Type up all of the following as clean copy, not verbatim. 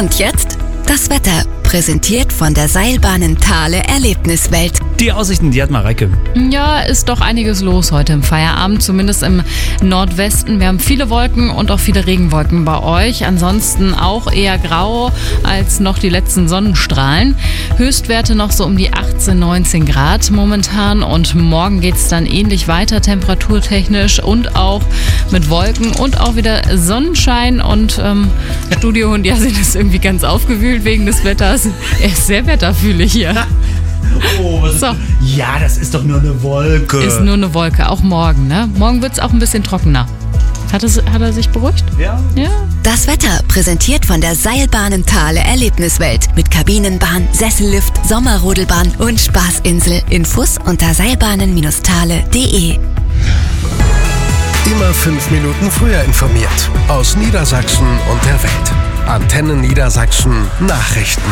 Und jetzt das Wetter, präsentiert von der Seilbahnen Thale Erlebniswelt. Die Aussichten, die hat Mareike. Ja, ist doch einiges los heute im Feierabend, zumindest im Nordwesten. Wir haben viele Wolken und auch viele Regenwolken bei euch. Ansonsten auch eher grau als noch die letzten Sonnenstrahlen. Höchstwerte noch so um die 18, 19 Grad momentan. Und morgen geht es dann ähnlich weiter, temperaturtechnisch und auch mit Wolken und auch wieder Sonnenschein. Und Studiohund Yasin ist irgendwie ganz aufgewühlt wegen des Wetters. Er ist sehr wetterfühlig hier. Oh, So. Ja, das ist doch nur eine Wolke. Ist nur eine Wolke, auch morgen, ne? Morgen wird es auch ein bisschen trockener. Hat er sich beruhigt? Ja. Ja. Das Wetter, präsentiert von der Seilbahnen Thale Erlebniswelt. Mit Kabinenbahn, Sessellift, Sommerrodelbahn und Spaßinsel. Infos unter seilbahnen-thale.de. Immer 5 Minuten früher informiert. Aus Niedersachsen und der Welt. Antenne Niedersachsen Nachrichten.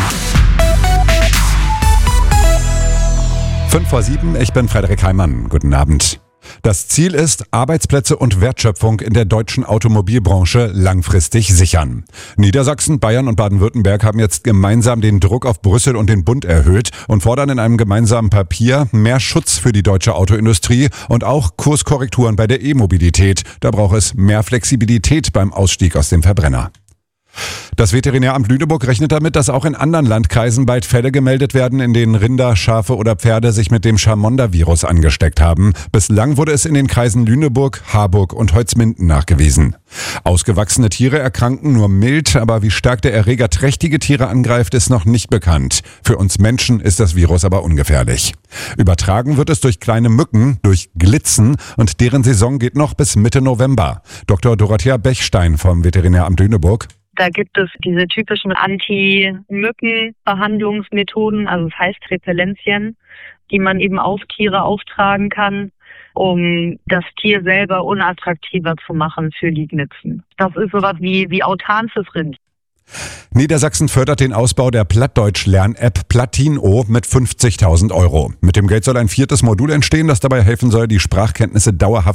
6:55, ich bin Frederik Heimann. Guten Abend. Das Ziel ist, Arbeitsplätze und Wertschöpfung in der deutschen Automobilbranche langfristig sichern. Niedersachsen, Bayern und Baden-Württemberg haben jetzt gemeinsam den Druck auf Brüssel und den Bund erhöht und fordern in einem gemeinsamen Papier mehr Schutz für die deutsche Autoindustrie und auch Kurskorrekturen bei der E-Mobilität. Da braucht es mehr Flexibilität beim Ausstieg aus dem Verbrenner. Das Veterinäramt Lüneburg rechnet damit, dass auch in anderen Landkreisen bald Fälle gemeldet werden, in denen Rinder, Schafe oder Pferde sich mit dem Chamonda-Virus angesteckt haben. Bislang wurde es in den Kreisen Lüneburg, Harburg und Holzminden nachgewiesen. Ausgewachsene Tiere erkranken nur mild, aber wie stark der Erreger trächtige Tiere angreift, ist noch nicht bekannt. Für uns Menschen ist das Virus aber ungefährlich. Übertragen wird es durch kleine Mücken, durch Glitzen, und deren Saison geht noch bis Mitte November. Dr. Dorothea Bechstein vom Veterinäramt Lüneburg. Da gibt es diese typischen Anti-Mücken-Behandlungsmethoden, also das heißt Repellenzien, die man eben auf Tiere auftragen kann, um das Tier selber unattraktiver zu machen für Liegnützen. Das ist sowas wie Autan fürs Rind. Niedersachsen fördert den Ausbau der Plattdeutsch-Lern-App Platino mit 50.000 €. Mit dem Geld soll ein 4. Modul entstehen, das dabei helfen soll, die Sprachkenntnisse dauerhaft